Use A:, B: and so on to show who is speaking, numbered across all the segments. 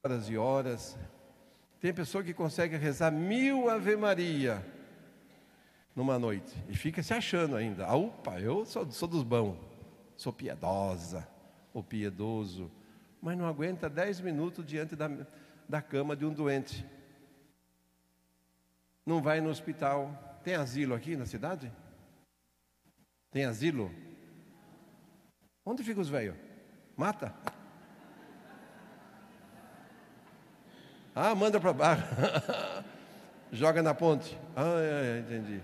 A: horas e horas. Tem pessoa que consegue rezar 1000 Ave Maria numa noite e fica se achando ainda. Ah, opa, eu sou dos bons, sou piedosa ou piedoso, mas não aguenta 10 minutos diante da cama de um doente. Não vai no hospital. Tem asilo aqui na cidade? Tem asilo? Onde ficam os velhos? Mata? Ah, manda para baixo. Joga na ponte. Ah, entendi.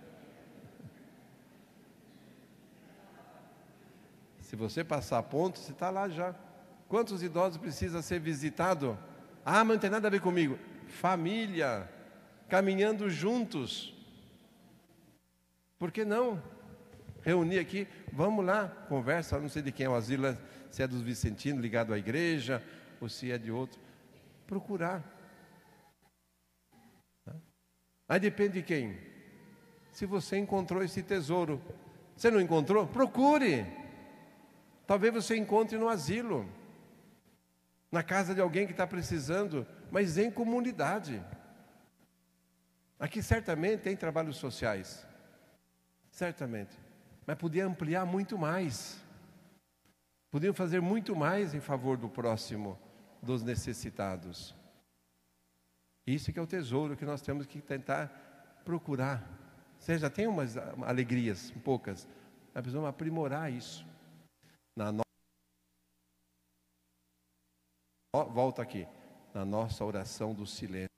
A: Se você passar a ponte, você está lá já. Quantos idosos precisam ser visitados? Ah, mas não tem nada a ver comigo. Família, caminhando juntos. Por que não? Reunir aqui, vamos lá, conversa, não sei de quem é o asilo, se é dos Vicentinos, ligado à igreja, ou se é de outro. Procurar. Aí depende de quem. Se você encontrou esse tesouro. Você não encontrou? Procure. Talvez você encontre no asilo, na casa de alguém que está precisando, mas em comunidade. Aqui certamente tem trabalhos sociais. Certamente. Mas podia ampliar muito mais. Podiam fazer muito mais em favor do próximo, dos necessitados. Isso que é o tesouro que nós temos que tentar procurar. Você já tem umas alegrias, poucas, mas precisamos aprimorar isso. Volta aqui, na nossa oração do silêncio.